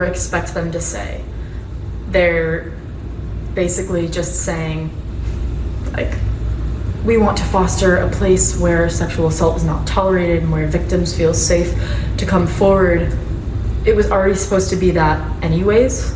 expect them to say. They're basically just saying, like, we want to foster a place where sexual assault is not tolerated and where victims feel safe to come forward. It was already supposed to be that anyways.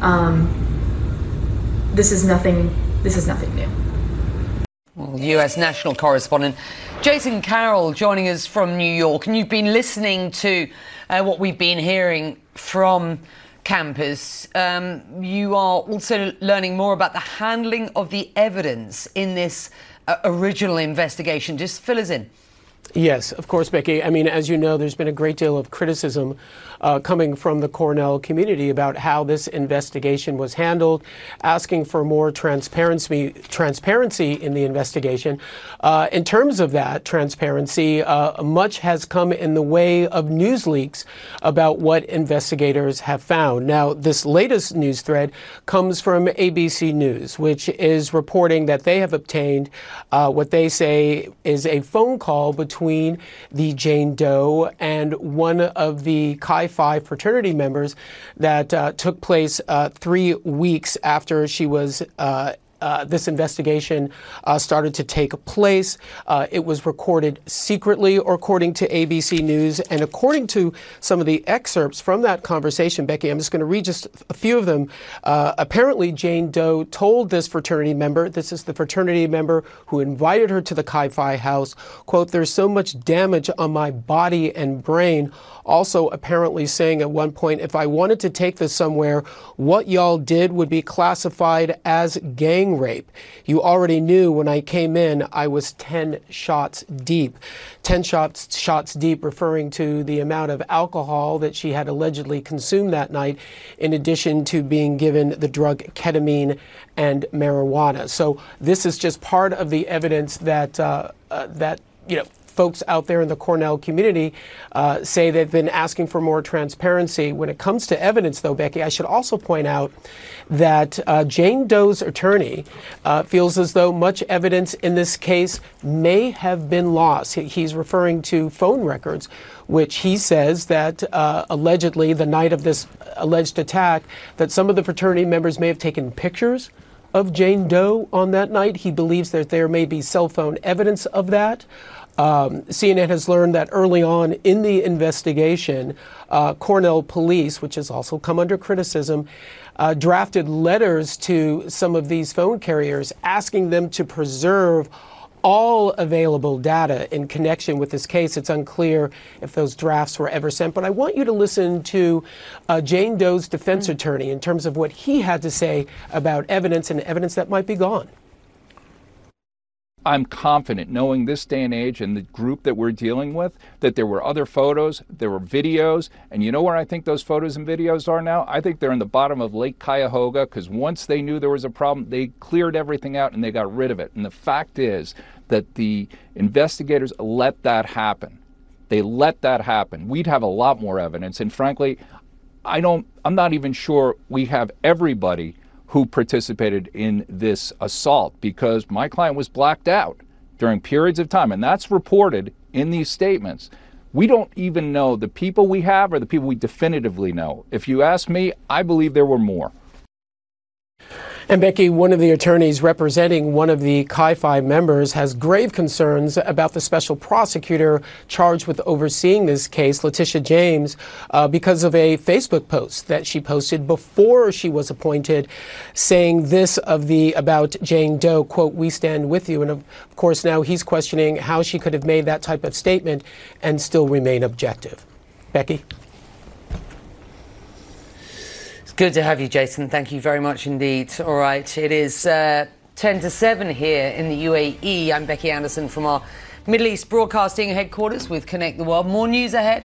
This is nothing new. Well, US national correspondent Jason Carroll joining us from New York. And you've been listening to what we've been hearing from campus. You are also learning more about the handling of the evidence in this original investigation. Just fill us in. Yes, of course, Becky. I mean, as you know, there's been a great deal of criticism coming from the Cornell community about how this investigation was handled, asking for more transparency in the investigation. In terms of that transparency, much has come in the way of news leaks about what investigators have found. Now, this latest news thread comes from ABC News, which is reporting that they have obtained what they say is a phone call between the Jane Doe and one of the Chi Phi fraternity members that took place 3 weeks after she was this investigation started to take place. It was recorded secretly, according to ABC News. And according to some of the excerpts from that conversation, Becky, I'm just going to read just a few of them. Apparently, Jane Doe told this fraternity member, this is the fraternity member who invited her to the Chi Phi house, quote, "There's so much damage on my body and brain." Also apparently saying at one point, "If I wanted to take this somewhere, what y'all did would be classified as gang rape. You already knew when I came in, I was 10 shots deep." 10 shots deep, referring to the amount of alcohol that she had allegedly consumed that night, in addition to being given the drug ketamine and marijuana. So this is just part of the evidence that folks out there in the Cornell community say they've been asking for more transparency. When it comes to evidence, though, Becky, I should also point out that Jane Doe's attorney feels as though much evidence in this case may have been lost. He's referring to phone records, which he says that allegedly the night of this alleged attack, that some of the fraternity members may have taken pictures of Jane Doe on that night. He believes that there may be cell phone evidence of that. CNN has learned that early on in the investigation, Cornell police, which has also come under criticism, drafted letters to some of these phone carriers asking them to preserve all available data in connection with this case. It's unclear if those drafts were ever sent, but I want you to listen to Jane Doe's defense attorney in terms of what he had to say about evidence and evidence that might be gone. I'm confident, knowing this day and age and the group that we're dealing with, that there were other photos, there were videos, and you know where I think those photos and videos are now? I think they're in the bottom of Lake Cuyahoga, because once they knew there was a problem, they cleared everything out and they got rid of it. And the fact is that the investigators let that happen. They let that happen. We'd have a lot more evidence, and frankly, I'm not even sure we have everybody who participated in this assault, because my client was blacked out during periods of time, and that's reported in these statements. We don't even know the people we have or the people we definitively know. If you ask me, I believe there were more. And Becky, one of the attorneys representing one of the Chi Phi members has grave concerns about the special prosecutor charged with overseeing this case, Letitia James, because of a Facebook post that she posted before she was appointed, saying this about Jane Doe, quote, "We stand with you." And of course, now he's questioning how she could have made that type of statement and still remain objective. Becky? Good to have you, Jason. Thank you very much indeed. All right, it is 10 to 7 here in the UAE. I'm Becky Anderson from our Middle East Broadcasting headquarters with Connect the World. More news ahead.